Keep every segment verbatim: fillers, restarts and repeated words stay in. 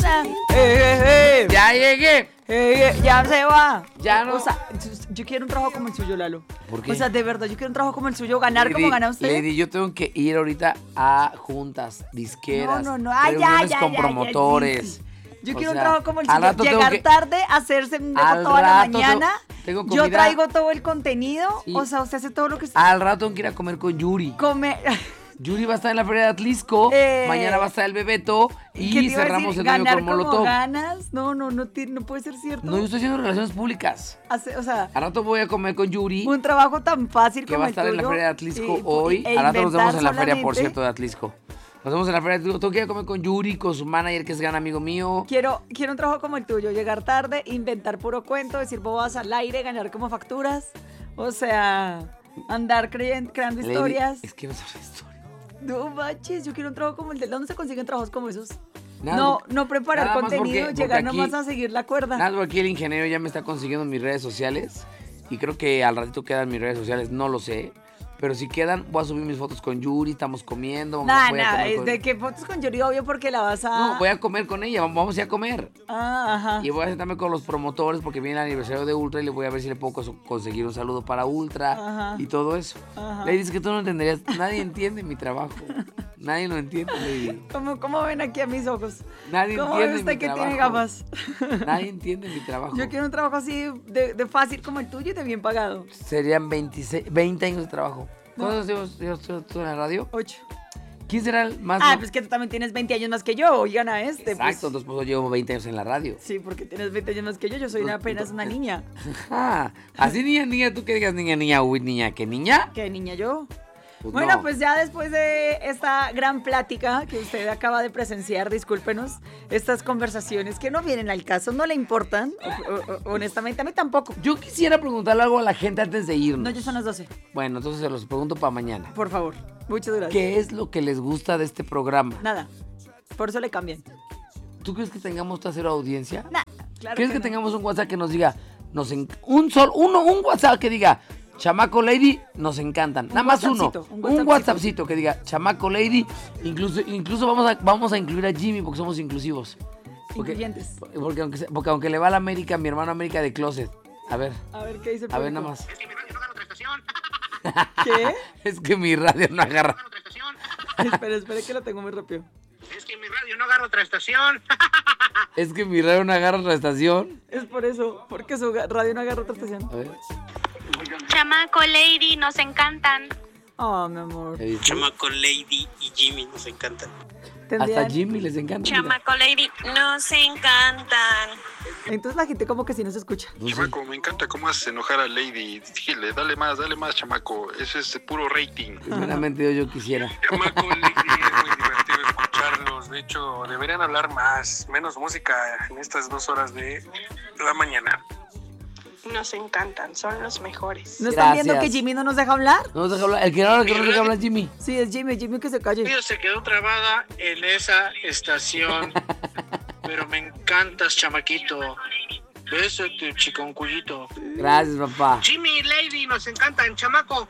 mañana. Eh, eh, eh. Ya llegué. Eh, eh, ya se va. Ya no. O sea, yo quiero un trabajo como el suyo, Lalo. ¿Por qué? O sea, de verdad, yo quiero un trabajo como el suyo, ganar Lady, como gana usted. Lady, yo tengo que ir ahorita a juntas, disqueras, No, no, no. Ay, ya, reuniones ya, con ya, ya, promotores. sí, sí. Yo O quiero sea, un trabajo como el al suyo, rato tengo llegar que- tarde, hacerse de Al toda la rato mañana. tengo Yo comida. traigo todo el contenido, Sí. o sea, usted hace todo lo que usted Al rato tengo que ir a comer con Yuri. come. Yuri va a estar en la feria de Atlisco, Eh, mañana va a estar el Bebeto ¿Qué te y iba a cerramos decir? el año ¿Ganar con como Molotov. ganas? No, no, no, ti- no puede ser cierto. No, yo estoy haciendo relaciones públicas. Hace- o sea, Al rato voy a comer con Yuri, un trabajo tan fácil que como va a el estar en la tuyo, feria de Atlisco y- hoy. e Al rato nos vemos inventar en la feria, por solamente. cierto, de Atlisco. Nos vemos en la feria de Atlisco. Tengo que ir a comer con Yuri, con su manager, que es gran amigo mío. Quiero, quiero un trabajo como el tuyo, llegar tarde, inventar puro cuento, decir bobadas al aire, ganar como facturas. O sea, andar creyen- creando Lady, historias. Es que no sabes historia. No manches, yo quiero un trabajo como el de... ¿Dónde se consiguen trabajos como esos? Nada, no, porque- no preparar nada más contenido, porque- llegar porque nomás aquí- a seguir la cuerda. Nada, porque aquí el ingeniero ya me está consiguiendo mis redes sociales. Y creo que al ratito quedan mis redes sociales, no lo sé. Pero si quedan, voy a subir mis fotos con Yuri, estamos comiendo. Nada, voy a nada, comer es con- de que fotos con Yuri, obvio, porque la vas a... No, voy a comer con ella, vamos a ir a comer. Ah, ajá. Y voy a sentarme con los promotores porque viene el aniversario de Ultra y le voy a ver si le puedo cons- conseguir un saludo para Ultra Ajá. y todo eso. Ajá. Lady, es que tú no entenderías, nadie entiende mi trabajo. Nadie lo entiende, Lady. ¿Cómo, ¿Cómo ven aquí a mis ojos? Nadie ¿Cómo ve entiende usted mi que trabajo. tiene gafas? Nadie entiende mi trabajo. Yo quiero un trabajo así de, de fácil como el tuyo y de bien pagado. Serían veintiséis, veinte años de trabajo. ¿Cuántos años llevas tú tú en la radio? Ocho. ¿Quién será el más? Ah, no- pues que tú también tienes veinte años más que yo, oigan a este. Exacto, pues. entonces pues, yo llevo veinte años en la radio. Sí, porque tienes veinte años más que yo, yo soy No, apenas no, una niña. Ah, así niña, niña, tú que digas niña, niña, uy, niña, ¿qué niña? ¿Qué niña yo? Pues Bueno, no. pues ya después de esta gran plática que usted acaba de presenciar, discúlpenos, estas conversaciones que no vienen al caso, no le importan, o- o- o- honestamente, a mí tampoco. Yo quisiera preguntarle algo a la gente antes de irnos. No, ya son las doce, Bueno, entonces se los pregunto para mañana. por favor. Muchas gracias. ¿Qué es lo que les gusta de este programa? Nada, por eso le cambian. ¿Tú crees que tengamos cero audiencia? Nah, claro ¿Crees que, no. tengamos un WhatsApp que nos diga, nos en- un sol, uno, un WhatsApp que diga, Chamaco Lady, nos encantan? Nada más uno. WhatsAppcito, un Un WhatsAppcito. WhatsAppcito que diga, Chamaco Lady, incluso, incluso vamos a, vamos a incluir a Jimmy porque somos inclusivos. Porque, Incluyentes. porque, aunque, se- porque aunque le va a la América, mi hermano América de Closet. A ver, A ver, ¿qué dice? a ver Público? nada más. ¿Qué? Es que mi radio no agarra. espera, espera que lo tengo muy rápido. Es que mi radio no agarra otra estación. Es que mi radio no agarra la estación. Es por eso, porque su ga- radio no agarra otra estación. A ver. Chamaco, Lady, nos encantan. Oh, mi amor. ¿ya viste? Chamaco, Lady y Jimmy nos encantan. Hasta Tendrían- Jimmy les encanta. mira. Chamaco, Lady, nos encantan. Entonces la gente como que sí nos escucha. Pues sí. Chamaco, me encanta cómo haces enojar a Lady. Dile, dale más, dale más, chamaco. Eso es puro rating. Primeramente yo, yo quisiera. Chamaco, Lady, es muy divertido escucharlos. De hecho, deberían hablar más, menos música en estas dos horas de la mañana. Nos encantan, son los mejores. ¿No están viendo Gracias. que Jimmy no nos deja hablar? No nos deja hablar. El que ahora que no nos deja hablar es Jimmy. Sí, es Jimmy, Jimmy que se calle. Ella se quedó trabada en esa estación. Pero me encantas, chamaquito. Bésate, chiconcullito. Gracias, papá. Jimmy y Lady nos encantan, chamaco.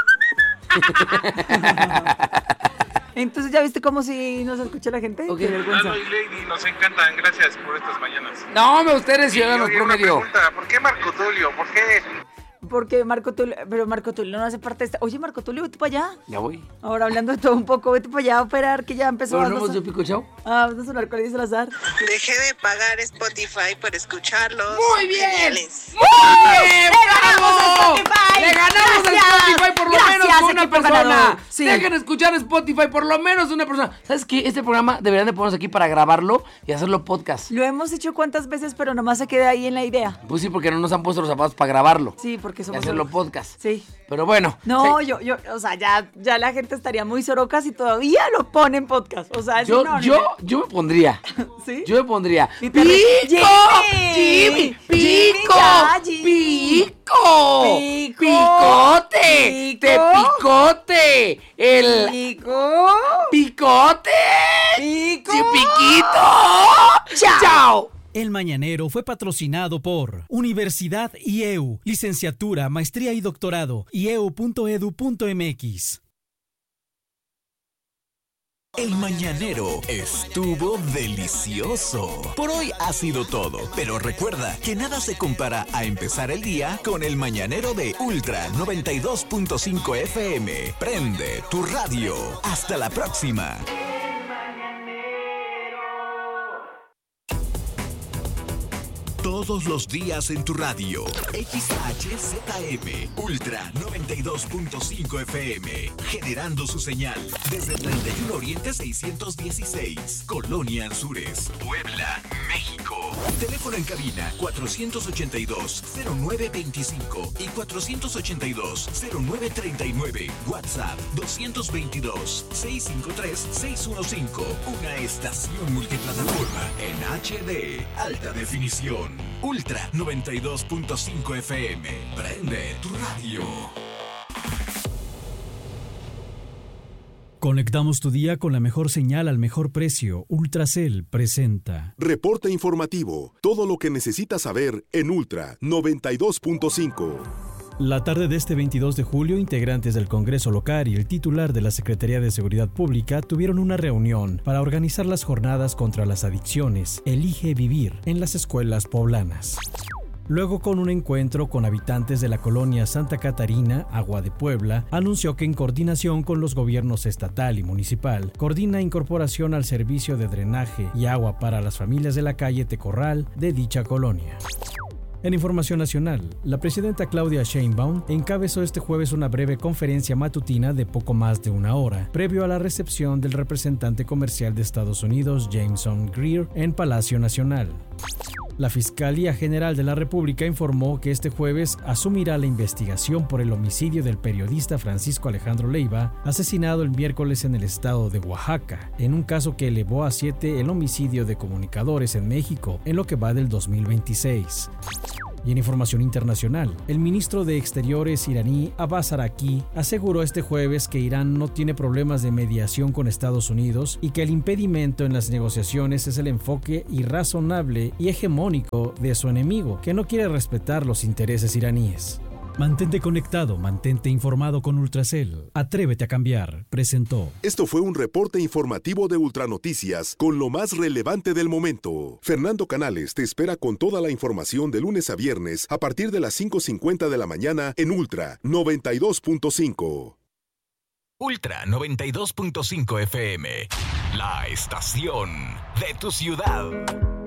Entonces, ¿ya viste cómo si nos escucha la gente? Ok. Qué vergüenza. Lalo y Lady nos encantan. Gracias por estas mañanas. No, me ustedes ciudadanos Oye, una promedio. pregunta, ¿por qué Marco Tulio? ¿Por qué? Porque Marco Tulio, pero Marco Tulio no hace parte de esta. Oye, Marco Tulio, vete para allá. Ya voy. Ahora hablando de todo un poco, vete para allá a operar, que ya empezó ¿Pero a no hemos hecho pico chao? Ah, vamos a hablar con Lady Salazar. Dejé de pagar Spotify por escucharlos. ¡Muy bien! Geniales. ¡Muy bien! ¡Bravo! Spotify! ¡Le ganamos ¡Gracias! a Spotify por lo ¡Gracias, menos con una equipo persona! ganador! Sí. Dejen escuchar Spotify por lo menos una persona. ¿Sabes qué? Este programa deberían de ponernos aquí para grabarlo y hacerlo podcast. Lo hemos hecho cuántas veces, pero nomás se queda ahí en la idea. Pues sí, porque no nos han puesto los zapatos para grabarlo. Sí, porque Y somos hacerlo solo- podcast. Sí. Pero bueno. No, sí. yo, yo, o sea, ya, ya la gente estaría muy sorocas y todavía lo pone en podcast. O sea, Yo, sí, no, yo, yo me pondría. no, ¿sí? Yo me pondría. Y te re- ¡Pico! Jimmy, ¡Jimmy! Jimmy, ¡Pico! ya, Jimmy. ¡Pico! Pico. ¡Picote! Pico. ¡Te picote! ¡El Pico. picote! Pico. ¡Sí, piquito! ¡Chao! El Mañanero fue patrocinado por Universidad I E U, licenciatura, maestría y doctorado, i e u punto edu punto m x. El mañanero estuvo delicioso. Por hoy ha sido todo, pero recuerda que nada se compara a empezar el día con el mañanero de Ultra noventa y dos punto cinco F M. Prende tu radio. Hasta la próxima. Todos los días en tu radio. X H Z M Ultra noventa y dos punto cinco F M. Generando su señal desde treinta y uno Oriente seiscientos dieciséis. Colonia Anzures, Puebla, México. Teléfono en cabina cuatrocientos ochenta y dos, cero nueve veinticinco y cuatrocientos ochenta y dos, cero nueve treinta y nueve. WhatsApp doscientos veintidós, seiscientos cincuenta y tres, seiscientos quince. Una estación multiplataforma en H D. Alta definición. Ultra noventa y dos punto cinco F M. Prende tu radio. Conectamos tu día con la mejor señal al mejor precio. Ultracel presenta Reporte informativo. Todo lo que necesitas saber en Ultra noventa y dos punto cinco. La tarde de este veintidós de julio, integrantes del Congreso local y el titular de la Secretaría de Seguridad Pública tuvieron una reunión para organizar las jornadas contra las adicciones Elige Vivir en las escuelas poblanas. Luego, con un encuentro con habitantes de la colonia Santa Catarina, Agua de Puebla, anunció que en coordinación con los gobiernos estatal y municipal, coordina incorporación al servicio de drenaje y agua para las familias de la calle Tecorral de dicha colonia. En información nacional, la presidenta Claudia Sheinbaum encabezó este jueves una breve conferencia matutina de poco más de una hora, previo a la recepción del representante comercial de Estados Unidos, Jameson Greer, en Palacio Nacional. La Fiscalía General de la República informó que este jueves asumirá la investigación por el homicidio del periodista Francisco Alejandro Leiva, asesinado el miércoles en el estado de Oaxaca, en un caso que elevó a siete el homicidio de comunicadores en México en lo que va del dos mil veintiséis. Y en información internacional, el ministro de Exteriores iraní Abbas Araqi aseguró este jueves que Irán no tiene problemas de mediación con Estados Unidos y que el impedimento en las negociaciones es el enfoque irrazonable y hegemónico de su enemigo, que no quiere respetar los intereses iraníes. Mantente conectado, mantente informado con Ultracel. Atrévete a cambiar, presentó. Esto fue un reporte informativo de Ultranoticias con lo más relevante del momento. Fernando Canales te espera con toda la información de lunes a viernes a partir de las cinco cincuenta de la mañana en Ultra noventa y dos punto cinco. Ultra noventa y dos punto cinco F M. La estación de tu ciudad.